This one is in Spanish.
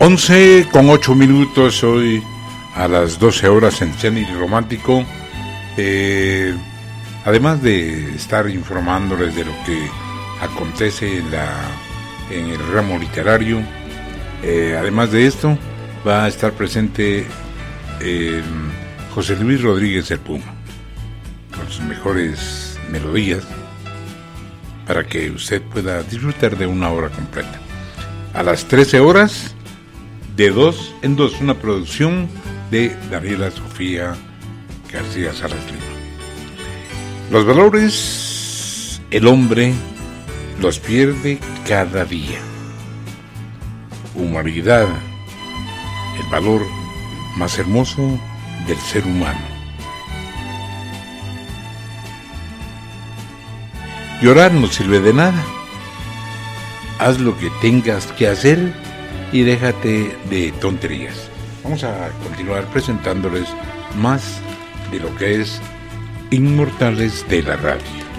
11:08 hoy a las 12 horas en Zenit Romántico. Además de estar informándoles de lo que acontece en el ramo literario, además de esto va a estar presente José Luis Rodríguez el Puma con sus mejores melodías para que usted pueda disfrutar de una hora completa. A las 13 horas, de 2 en 2, una producción de Daniela Sofía García Salas Lima. Los valores, el hombre los pierde cada día. Humanidad, el valor más hermoso del ser humano. Llorar no sirve de nada. Haz lo que tengas que hacer y déjate de tonterías. Vamos a continuar presentándoles más de lo que es Inmortales de la Radio.